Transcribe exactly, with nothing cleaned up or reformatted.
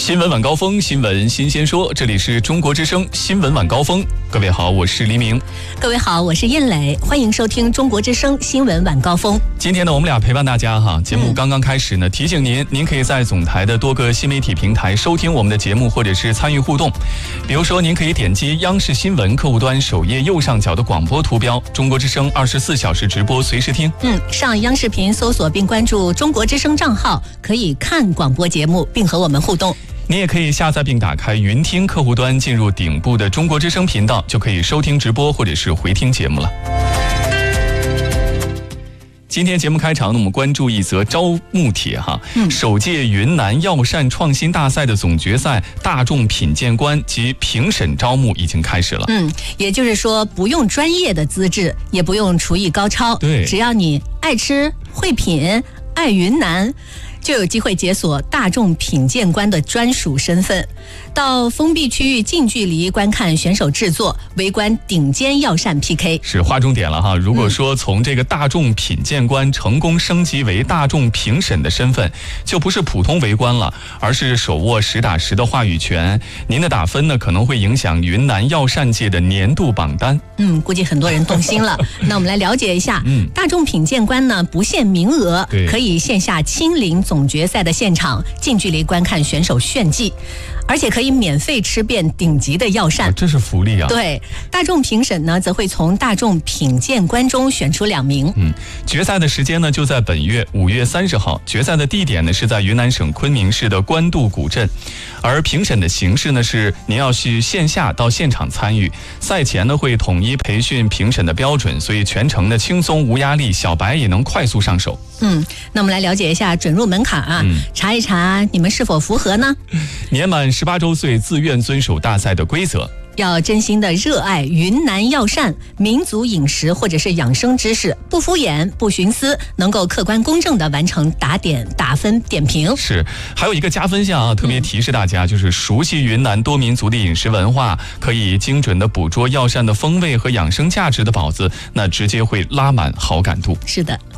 新闻晚高峰，新闻新鲜说，这里是中国之声新闻晚高峰。各位好，我是黎明。 各位好，我是燕磊，欢迎收听中国之声新闻晚高峰。 今天呢，我们俩陪伴大家哈。节目刚刚开始呢，嗯、提醒您，您可以在总台的多个新媒体平台收听我们的节目，或者是参与互动。比如说，您可以点击央视新闻客户端首页右上角的广播图标，中国之声二十四小时直播，随时听。 嗯，上央视频搜索并关注中国之声账号，可以看广播节目，并和我们互动。 你也可以下载并打开云听客户端，进入顶部的中国之声频道，就可以收听直播或者是回听节目了。今天节目开场呢，我们关注一则招募帖哈。嗯，首届云南药膳创新大赛的总决赛大众品鉴官及评审招募已经开始了。 嗯，也就是说，不用专业的资质，也不用厨艺高超， 对， 只要你爱吃、会品、爱云南，就有机会解锁大众品鉴官的专属身份，到封闭区域近距离观看选手制作，围观顶尖药膳 P K。 是划重点了哈。如果说从这个大众品鉴官成功升级为大众评审的身份，就不是普通围观了，而是手握实打实的话语权。您的打分呢，可能会影响云南药膳界的年度榜单。 嗯，估计很多人动心了。那我们来了解一下，嗯，大众品鉴官呢不限名额，可以线下亲临总决赛的现场，近距离观看选手炫技，而且可以免费吃遍顶级的药膳， 啊，这是福利啊！ 对，大众评审呢，则会从大众品鉴官中选出两名。 嗯，决赛的时间呢，就在本月五月三十号。决赛的地点呢，是在云南省昆明市的官渡古镇，而评审的形式呢，是您要去线下到现场参与。赛前呢，会统一培训评审的标准，所以全程呢轻松无压力，小白也能快速上手。 嗯，那我们来了解一下准入门槛啊，嗯、查一查你们是否符合呢？ 年满十八周岁，自愿遵守大赛的规则。 要真心的热爱云南药膳、民族饮食或者是养生知识，不敷衍不徇私，能够客观公正的完成打点打分点评。 是，还有一个加分项啊，特别提示大家，嗯、就是熟悉云南多民族的饮食文化，可以精准的捕捉药膳的风味和养生价值的宝子，那直接会拉满好感度。 是的。